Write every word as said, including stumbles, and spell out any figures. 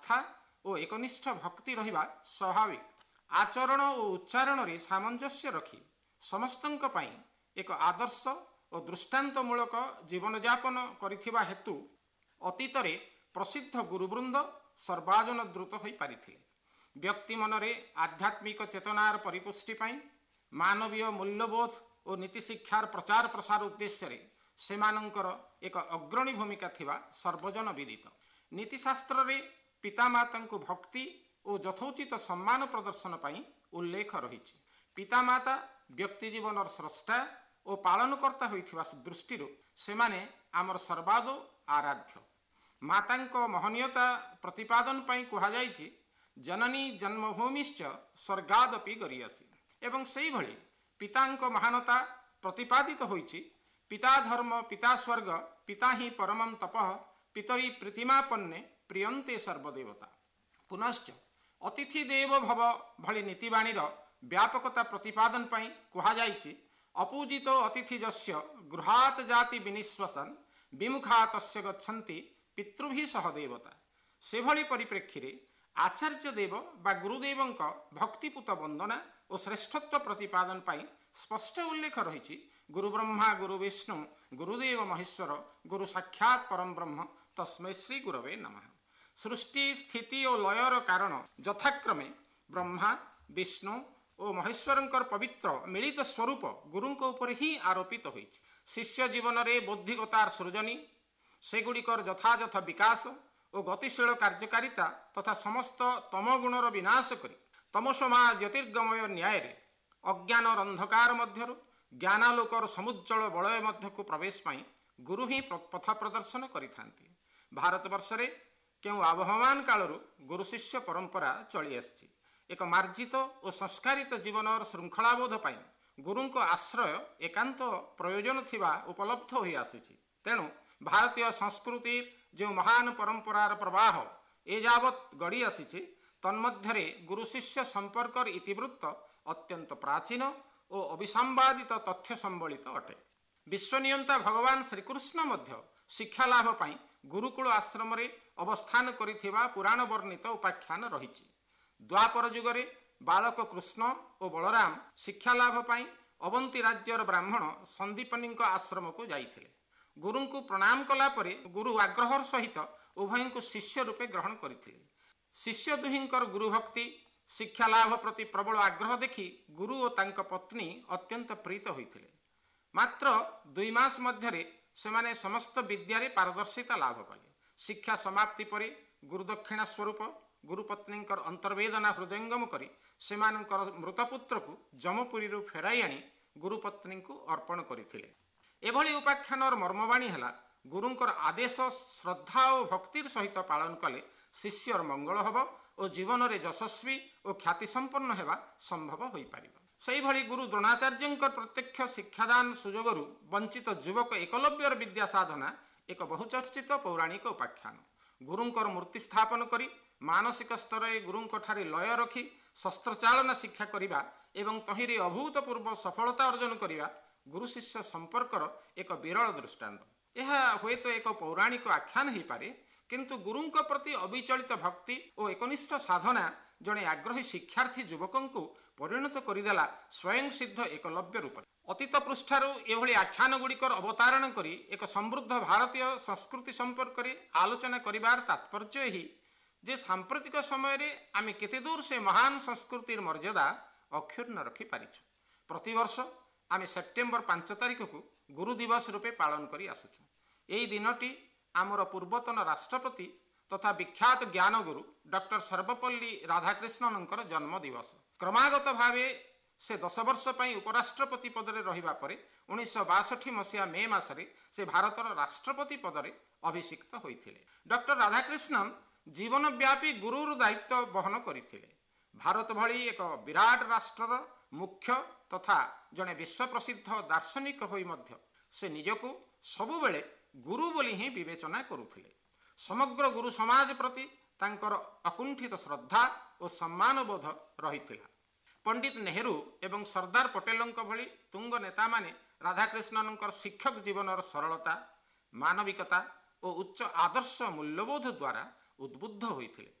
ନିଷ୍ଠା ଓ एकनिष्ठ भक्ति रहिबा स्वाभाविक। आचरण और उच्चारण रे सामंजस्य रखी समस्तंक पई एक आदर्श और दृष्टांतमूलक जीवनयापन करिथिबा हेतु अतीतरे प्रसिद्ध गुरुवृंद सर्वाजन द्रुत होई पारिथिले। व्यक्ति मनरे आध्यात्मिक चेतनार परिपुष्टि पई मानवीय मूल्यबोध और नीति शिक्षार प्रचार प्रसार उद्देश्य रे सेमानंकर एक अग्रणी भूमिका थिबा सर्वजन विदित। नीतिशास्त्र रे पितामाता को भक्ति और यथोचित सम्मान प्रदर्शन पई उल्लेख रही। पितामाता व्यक्ति जीवन स्रष्टा और पालनकर्ता होइथिबा दृष्टि सेमाने आमर सर्वादो आराध्य। मातांको महनीयता प्रतिपादन पई कुहा जायछि जननी जन्मभूमिश्च स्वर्गादपि गरियसी। एवं सेहि भଳି पितांको महानता प्रतिपादित होइछि। पिता धर्म पिता स्वर्ग पिता ही परमं तपः पितरी प्रीतिमापन्ने प्रियंते सर्वदेवता। पुनश्च अतिथि देव भव भଳି नीतिबाणीर व्यापकता प्रतिपादन पई कुहा जायछि अपूजितो अतिथि जस्य गृहात जाति विनिश्वसन विमुखा तस्य गच्छन्ति पितृभि सह देवता। से भଳି परिप्रेक्षी रे आचार्य देव बा गुरुदेवंक भक्तिपूत वंदना और श्रेष्ठत्व प्रतिपादन पाई स्पष्ट उल्लेख रही। गुरु ब्रह्मा गुरु विष्णु गुरुदेव महेश्वर गुरु साक्षात परम ब्रह्म तस्मै श्री गुरवे नमः। सृष्टि स्थिति और लयर कारण यथाक्रमे ब्रह्मा विष्णु और महेश्वरंकर पवित्र मिलित स्वरूप गुरुंक उपर ही आरोपित होई। शिष्य जीवन रे बौद्धिकतार सृजनी सेगुड़िकर यथायथ विकास और गतिशील कार्यकारिता तथा समस्त तमगुणर विनाश करी तमसमा ज्योतिर्गमय न्याय रे अज्ञान अंधकार मध्यरु ज्ञानालोकर समुज्जल बलय मध्यकु प्रवेश पाई गुरु ही पथ प्रदर्शन करिथांती। भारतवर्ष रे केउ आबहमान कालरु गुरु शिष्य परंपरा चली आछि। एक मार्जित और संस्कारित जीवनर श्रृंखलाबोध पाई गुरुंक आश्रय एकांत प्रयोजन थिबा उपलब्ध होई आसीछि। तेणु भारतीय संस्कृतिर जो महान परंपरार प्रवाह एजावत गड़ी आसीछि तन्मध्यरे गुरु शिष्य संपर्कर इतिवृत्त अत्यंत प्राचीन और अविसंवादित तथ्य संबलित अटे। विश्वनियंता भगवान श्रीकृष्ण मध्य शिक्षा लाभ पाई गुरुकुल आश्रम रे अवस्थान करिथिबा पुराण वर्णित उपाख्यान रहिछि। द्वापर जुगरे बालक कृष्ण और बलराम शिक्षा लाभ पाई अवंती राज्यर ब्राह्मण संदीपनी आश्रम को जाइथिले। गुरु को प्रणाम कला परे गुरु आग्रहर सहित उभय को शिष्य रूपे ग्रहण करथिले। शिष्य दुहिंकर गुरु भक्ति शिक्षा लाभ प्रति प्रबल आग्रह देखि गुरु और तांका पत्नी अत्यंत प्रीत होइथिले। मात्र दुई मास मध्यरे सेमाने समस्त विद्यारे पारदर्शिता लाभ कले। शिक्षा समाप्ति परे गुरुदक्षिणा स्वरूप गुरुपत्नींकर अंतर्वेदना हृदयंगम करी सेमानंकर मृतपुत्र को जमपुरी फेराई आनी गुरुपत्नी को अर्पण करथिले। एभली उपाख्यानर मर्मवाणी है गुरुंकर आदेश श्रद्धा और भक्तिर सहित पालन कले शिष्यर मंगल हब और जीवन रे यशस्वी और ख्याति संपन्न हेबा संभव होई पारिबा। सेही भली गुरु द्रोणाचार्यंकर प्रत्यक्ष शिक्षादान सुजोगरु वंचित युवक एकलव्यर विद्या साधना एक बहुचर्चित पौराणिक उपाख्यान। गुरुंकर मूर्ति स्थापन करी मानसिक स्तर रे गुरुंक ठारे लय रखी शस्त्रचालना शिक्षा करिबा एवं तहिरे अभूतपूर्व सफलता अर्जन करिबा गुरु शिष्य संपर्कर एक विरल दृष्टांत। यह हुए तो एक पौराणिक आख्यान हो पारे किंतु गुरुंक प्रति अविचलित भक्ति और एकनिष्ठ साधना जड़े आग्रही शिक्षार्थी युवकों को परिणत करदेला स्वयं सिद्ध एकलव्य रूप। अतीत पृष्ठार एभली आख्यान गुड़िकर अवतारण करी एक समृद्ध भारतीय संस्कृति संपर्क में आलोचना करिबार तात्पर्य ही जे सांप्रतिक समय रे आमे केते दूर से महान संस्कृतिर मर्यादा अक्षुण्ण रखी पारिछु। प्रतिवर्ष आमे सेप्टेम्बर पांच तारिख को गुरु दिवस रूपे पालन करी आसुछु। एई दिनटी आमर पूर्वतन राष्ट्रपति तथा विख्यात ज्ञान गुरु डॉक्टर सर्वपल्ली राधाकृष्णनंकर जन्म दिवस। क्रमागत भावे से दस वर्ष पई उपराष्ट्रपति पदरे रहिबा परे उन्नीस बासठी मसीहा मे मासरे से भारतर राष्ट्रपति पदरे अभिषिक्त होइथिले। डॉक्टर राधाकृष्णन जीवनव्यापी गुरुर दायित्व बहन करथिले। भारत भली एक विराट राष्ट्रर मुख्य तथा जड़े विश्व प्रसिद्ध दार्शनिक होई मध्य से निजको सबुबेले गुरु बोली ही विवेचना करुथिले। समग्र गुरु समाज प्रति तांकर अकुंठित श्रद्धा और सम्मान बोध रहिथिला। पंडित नेहरू एवं सरदार पटेलंक भली तुंग नेता माने राधाकृष्णनंकर शिक्षक जीवनर सरलता मानविकता और उच्च आदर्श मूल्यबोध द्वारा उद्बुद्ध होइथिले।